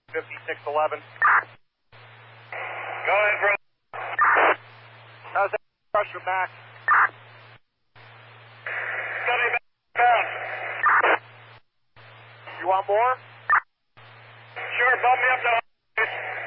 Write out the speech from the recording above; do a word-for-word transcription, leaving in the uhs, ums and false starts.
fifty-six eleven. Go ahead, bro. How's that pressure, Max? Steady back down. You want more? Sure, bump me up to